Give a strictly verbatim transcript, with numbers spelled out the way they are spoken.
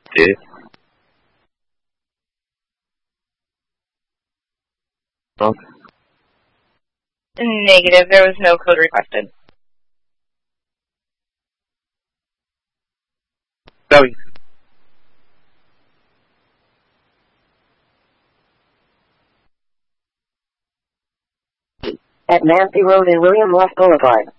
Dave? Okay. Negative. There was no code requested. Zoe. At Nancy Road and William Ross Boulevard.